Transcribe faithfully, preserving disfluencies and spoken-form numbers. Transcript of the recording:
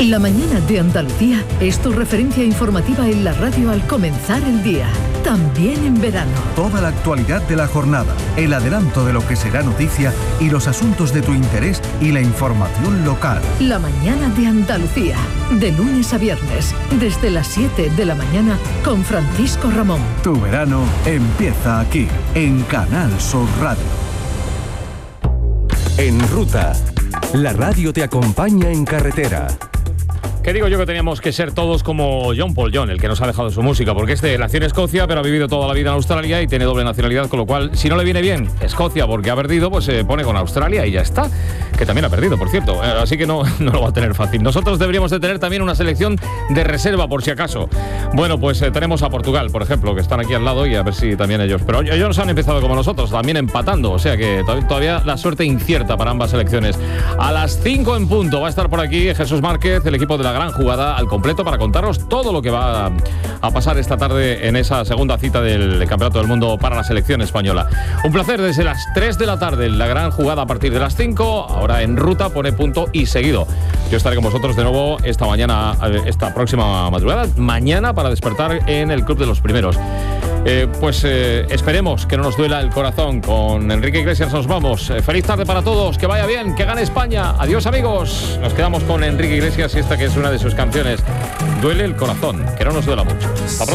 La mañana de Andalucía es tu referencia informativa en la radio al comenzar el día, también en verano. Toda la actualidad de la jornada, el adelanto de lo que será noticia y los asuntos de tu interés y la información local. La mañana de Andalucía, de lunes a viernes, desde las siete de la mañana con Francisco Ramón. Tu verano empieza aquí, en Canal Sur Radio. En Ruta, la radio te acompaña en carretera. ¿Qué digo yo que teníamos que ser todos como John Paul Jones, el que nos ha dejado su música? Porque este nació en Escocia, pero ha vivido toda la vida en Australia y tiene doble nacionalidad, con lo cual, si no le viene bien Escocia porque ha perdido, pues se pone con Australia y ya está. Que también ha perdido, por cierto, así que no, no lo va a tener fácil. Nosotros deberíamos de tener también una selección de reserva, por si acaso. Bueno, pues eh, tenemos a Portugal, por ejemplo, que están aquí al lado y a ver si también ellos... Pero ellos han empezado como nosotros, también empatando, o sea que todavía la suerte incierta para ambas selecciones. A las cinco en punto va a estar por aquí Jesús Márquez, el equipo de la gran jugada al completo para contarnos todo lo que va a, a pasar esta tarde en esa segunda cita del Campeonato del Mundo para la selección española. Un placer desde las tres de la tarde, la gran jugada a partir de las cinco, ahora en Ruta pone punto y seguido. Yo estaré con vosotros de nuevo esta mañana, esta próxima madrugada, mañana para despertar en el Club de los Primeros. Eh, pues eh, esperemos que no nos duela el corazón. Con Enrique Iglesias nos vamos. Eh, feliz tarde para todos, que vaya bien, que gane España. Adiós, amigos. Nos quedamos con Enrique Iglesias y esta que es una de sus canciones. Duele el corazón, que no nos duela mucho. Hasta pronto.